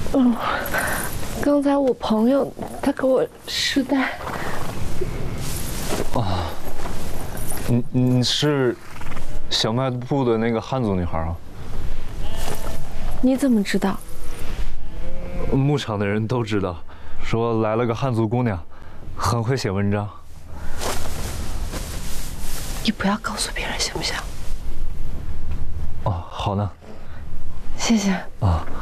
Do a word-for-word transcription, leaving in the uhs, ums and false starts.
嗯，刚才我朋友他给我试戴。 啊，你你是小卖部的那个汉族女孩啊？ 你怎么知道？ 牧场的人都知道，说来了个汉族姑娘，很会写文章。 你不要告诉别人行不行？ 哦，好呢。 谢谢。 啊。